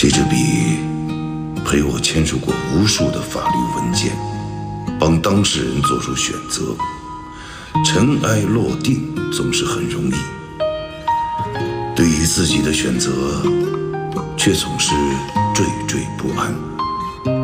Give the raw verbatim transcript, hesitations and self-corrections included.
这支笔陪我签署过无数的法律文件，帮当事人做出选择。尘埃落定总是很容易，对于自己的选择却总是惴惴不安。